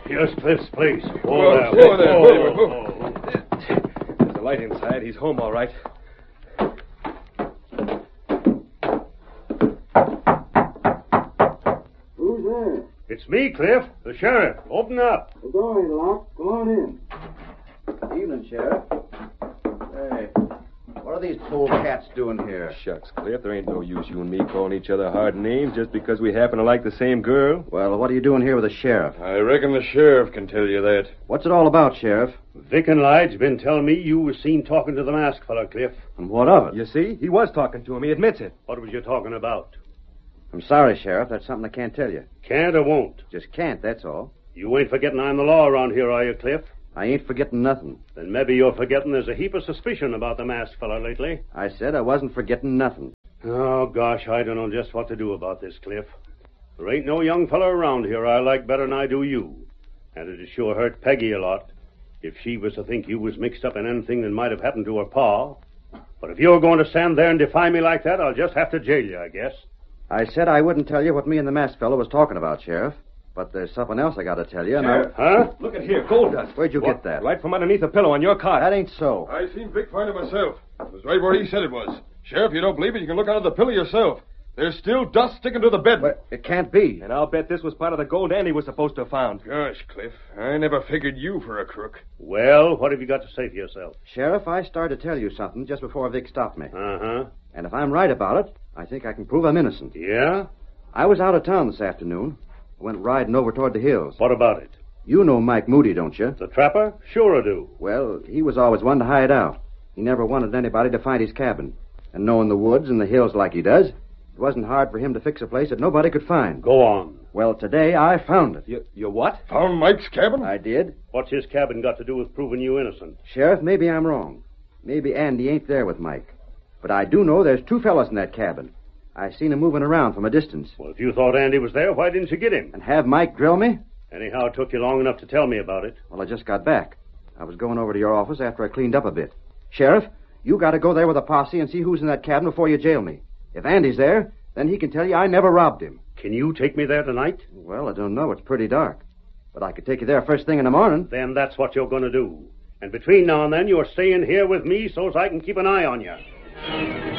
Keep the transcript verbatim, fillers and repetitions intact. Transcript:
Here's Cliff's place. Whoa, whoa, there. whoa, whoa, whoa. There's a light inside. He's home, all right. Who's there? It's me, Cliff, the sheriff. Open up. The door ain't locked. Come on in. Evening, Sheriff. Hey, what are these polecats doing here? Shucks, Cliff, there ain't no use you and me calling each other hard names just because we happen to like the same girl. Well, what are you doing here with the sheriff? I reckon the sheriff can tell you that. What's it all about, Sheriff? Vic and Lide's been telling me you was seen talking to the masked fella, Cliff. And what of it? You see? He was talking to him. He admits it. What was you talking about? I'm sorry, Sheriff. That's something I can't tell you. Can't or won't? Just can't, that's all. You ain't forgetting I'm the law around here, are you, Cliff? I ain't forgetting nothing. Then maybe you're forgetting there's a heap of suspicion about the masked fella lately. I said I wasn't forgetting nothing. Oh, gosh, I don't know just what to do about this, Cliff. There ain't no young fella around here I like better than I do you. And it'd sure hurt Peggy a lot if she was to think you was mixed up in anything that might have happened to her pa. But if you're going to stand there and defy me like that, I'll just have to jail you, I guess. I said I wouldn't tell you what me and the masked fellow was talking about, Sheriff. But there's something else I got to tell you. And I... Huh? Look at here, gold dust. Where'd you What? get that? Right from underneath the pillow on your cot. That ain't so. I seen Vic find it myself. It was right where he said it was. Sheriff, you don't believe it, you can look under the pillow yourself. There's still dust sticking to the bed. But it can't be. And I'll bet this was part of the gold Andy was supposed to have found. Gosh, Cliff, I never figured you for a crook. Well, what have you got to say for yourself? Sheriff, I started to tell you something just before Vic stopped me. Uh-huh. And if I'm right about it, I think I can prove I'm innocent. Yeah? I was out of town this afternoon. Went riding over toward the hills. What about it? You know Mike Moody, don't you? The trapper? Sure I do. Well, he was always one to hide out. He never wanted anybody to find his cabin. And knowing the woods and the hills like he does, it wasn't hard for him to fix a place that nobody could find. Go on. Well, today I found it. You, you what? Found Mike's cabin? I did. What's his cabin got to do with proving you innocent? Sheriff, maybe I'm wrong. Maybe Andy ain't there with Mike. But I do know there's two fellas in that cabin. I seen him moving around from a distance. Well, if you thought Andy was there, why didn't you get him? And have Mike drill me? Anyhow, it took you long enough to tell me about it. Well, I just got back. I was going over to your office after I cleaned up a bit. Sheriff, you got to go there with a posse and see who's in that cabin before you jail me. If Andy's there, then he can tell you I never robbed him. Can you take me there tonight? Well, I don't know. It's pretty dark. But I could take you there first thing in the morning. Then that's what you're going to do. And between now and then, you're staying here with me so as I can keep an eye on you.